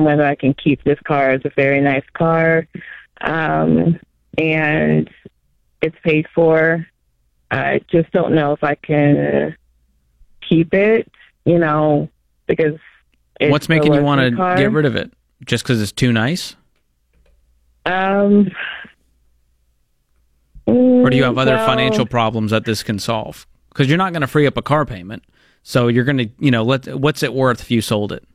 on whether I can keep this car. It's a very nice car, and it's paid for. I just don't know if I can keep it, because it's what's making you want to get rid of it? Just because it's too nice? Or do you have other financial problems that this can solve? Because you're not going to free up a car payment. So you're going to, what's it worth if you sold it?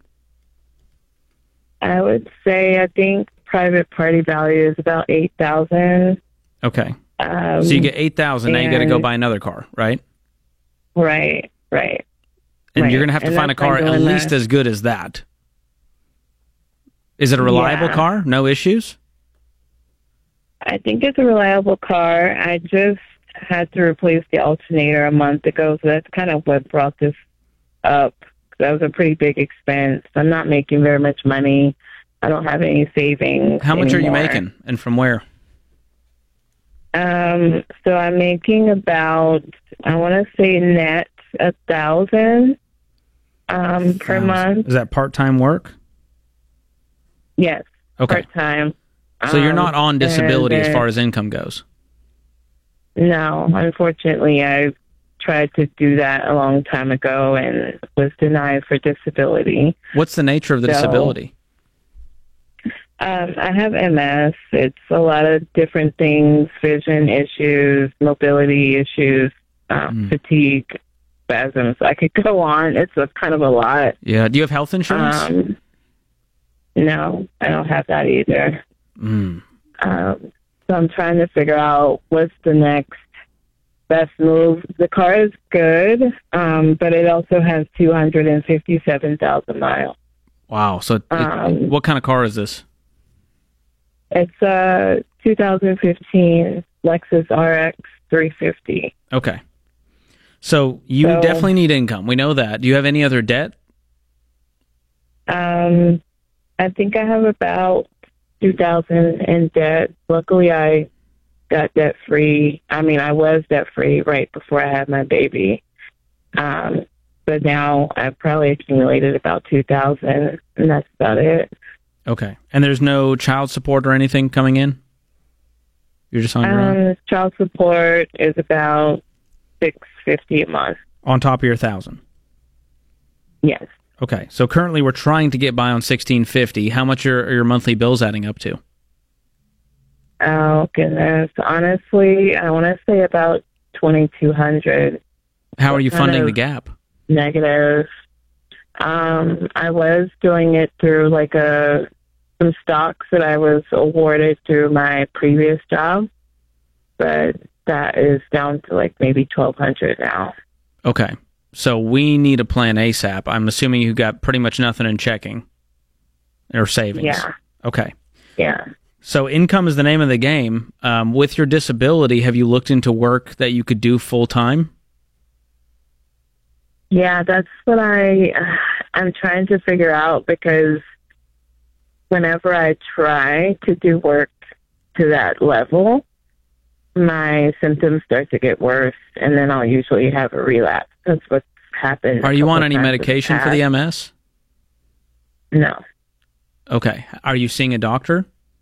I would say, I think private party value is about $8,000. Okay. So you get $8,000, now you got to go buy another car, right? Right. And you're going to have to find a car at least as good as that. Is it a reliable car? No issues? I think it's a reliable car. I just had to replace the alternator a month ago, so that's kind of what brought this up. That was a pretty big expense. I'm not making very much money. I don't have any savings. How much are you making, and from where? So I'm making about, I want to say net $1,000 per month. Is that part-time work? Yes. Okay. Part-time. So you're not on disability as far as income goes? No, unfortunately, I tried to do that a long time ago and was denied for disability. What's the nature of the disability? I have MS. It's a lot of different things: vision issues, mobility issues, fatigue, spasms. I could go on. It's kind of a lot. Yeah. Do you have health insurance? No, I don't have that either. So I'm trying to figure out what's the next best move. The car is good, but it also has 257,000 miles. Wow. So what kind of car is this? It's a 2015 Lexus RX 350. Okay. So you definitely need income. We know that. Do you have any other debt? I think I have about $2,000 in debt. Luckily, I got debt-free. I mean, I was debt-free right before I had my baby. But now I've probably accumulated about $2,000, and that's about it. Okay. And there's no child support or anything coming in? You're just on your own? Child support is about $650 a month. On top of your $1,000? Yes. Okay. So currently we're trying to get by on $1,650. How much are your monthly bills adding up to? Oh, goodness. Honestly, I want to say about $2,200. How are you funding the gap? Negative. I was doing it through some stocks that I was awarded through my previous job, but that is down to maybe $1,200 now. Okay. So we need a plan ASAP. I'm assuming you got pretty much nothing in checking or savings. Yeah. Okay. Yeah. So income is the name of the game. With your disability, have you looked into work that you could do full time? Yeah, that's what I'm trying to figure out, because whenever I try to do work to that level, my symptoms start to get worse, and then I'll usually have a relapse. That's what's happened. Are you on any medication for the MS? No. Okay. Are you seeing a doctor?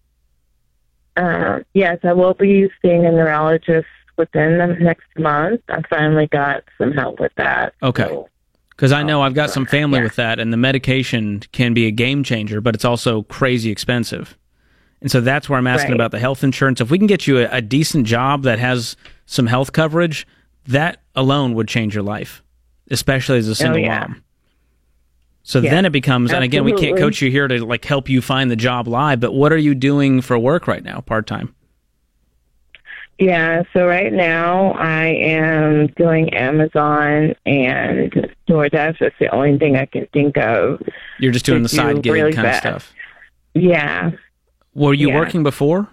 Yes, I will be seeing a neurologist within the next month. I finally got some help with that. Okay. Because I know I've got some family with that, and the medication can be a game changer, but it's also crazy expensive. And so that's where I'm asking about the health insurance. If we can get you a decent job that has some health coverage, that alone would change your life, especially as a single mom. So then it becomes, and again, we can't coach you here to help you find the job live, but what are you doing for work right now, part-time? Yeah, so right now I am doing Amazon and DoorDash. That's the only thing I can think of. You're just doing the side gig kind of stuff. Yeah. Were you working before?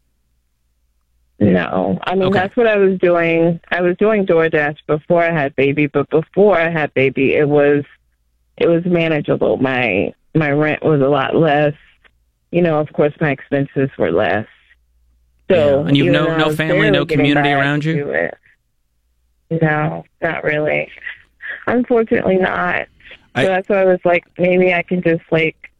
No. I mean, that's what I was doing. I was doing DoorDash before I had baby, but before I had baby, it was manageable. My rent was a lot less. Of course, my expenses were less. So, and you've no family, no community around you? No, not really. Unfortunately not. So that's why I was like, maybe I can just